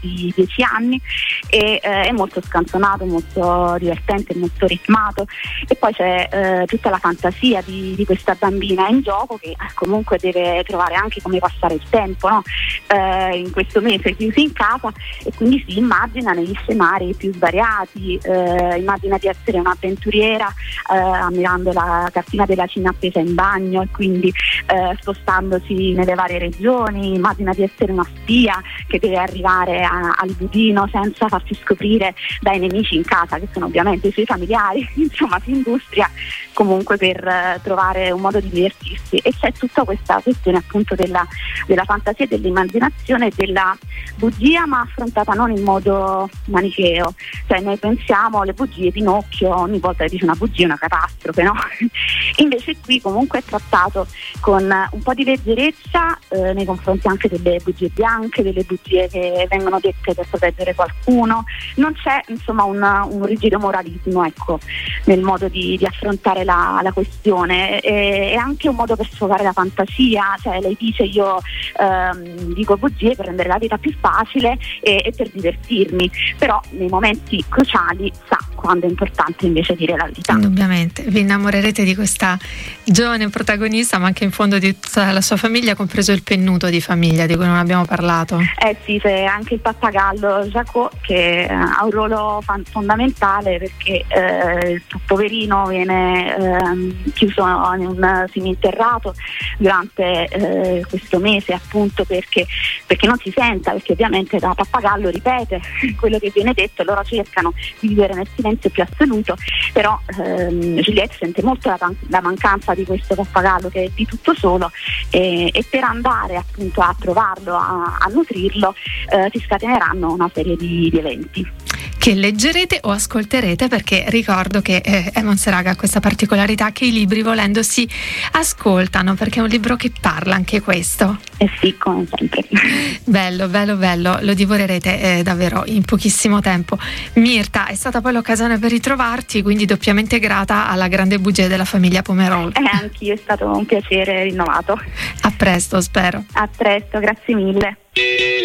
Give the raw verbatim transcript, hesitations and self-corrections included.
di dieci anni e eh, è molto scanzonato, molto divertente, molto ritmato, e poi c'è eh, tutta la fantasia di, di questa bambina in gioco che eh, comunque deve trovare anche come passare il tempo, no? eh, in questo mese chiusi in casa, e quindi si immagina negli scenari più svariati, eh, immagina di essere un'avventuriera eh, ammirando la cartina della Cina appesa in bagno e quindi eh, spostandosi nelle varie regioni, immagina di essere una spia che deve arrivare a, al budino senza farsi scoprire dai nemici in casa, che sono ovviamente i suoi familiari. Insomma, si industria comunque per uh, trovare un modo di divertirsi, e c'è tutta questa questione appunto della, della fantasia, dell'immaginazione e della bugia, ma affrontata non in modo manicheo. Cioè, noi pensiamo alle bugie, Pinocchio ogni volta che dice una bugia è una catastrofe, no? Invece qui comunque è trattato con un po' di leggerezza eh, nei confronti anche delle bugie bianche, delle bugie che vengono dette per proteggere qualcuno. Non c'è insomma un, un rigido moralismo, ecco, nel modo di, di affrontare la, la questione. È, è anche un modo per sfogare la fantasia, cioè lei dice io ehm, dico bugie per rendere la vita più facile e, e per divertirmi, però nei momenti cruciali sa quando è importante invece dire la verità. Indubbiamente vi innamorerete di questa giovane protagonista, ma anche in fondo di tutta la sua famiglia, compreso il pennuto di famiglia di cui non abbiamo parlato. Eh sì, c'è anche il pappagallo Jacot che ha un ruolo fan- fondamentale perché eh, il poverino viene eh, chiuso in un seminterrato durante eh, questo mese, appunto perché, perché non si senta, perché ovviamente da pappagallo ripete quello che viene detto, e loro cercano di vivere nel silenzio più assoluto, però ehm, Juliette sente molto la, la mancanza di questo pappagallo che è di tutto solo, e, e per andare appunto a trovarlo, a, a nutrirlo, eh, si scateneranno una serie di, di eventi che leggerete o ascolterete, perché ricordo che eh, Emon Seraga ha questa particolarità che i libri, volendo, si ascoltano, perché è un libro che parla anche questo. Eh sì, come sempre. Bello, bello, bello, lo divorerete eh, davvero in pochissimo tempo. Mirta, è stata poi l'occasione per ritrovarti, quindi doppiamente grata alla grande bugia della famiglia Pomerol. Eh, anch'io, è stato un piacere rinnovato. A presto, spero. A presto, grazie mille.